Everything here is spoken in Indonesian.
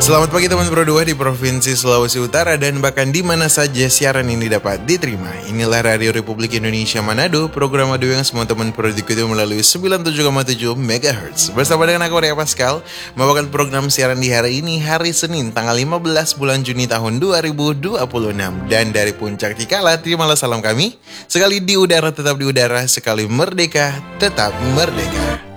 Selamat pagi teman Pro 2 di Provinsi Sulawesi Utara dan bahkan di mana saja siaran ini dapat diterima. Inilah Radio Republik Indonesia Manado, program radio yang semua teman Pro ikuti melalui 97,7 MHz. Bersama dengan aku Ria Pascal, membawakan program siaran di hari ini, hari Senin, tanggal 15 bulan Juni tahun 2026. Dan dari Puncak Cikala, terimalah salam kami. Sekali di udara tetap di udara, sekali merdeka tetap merdeka.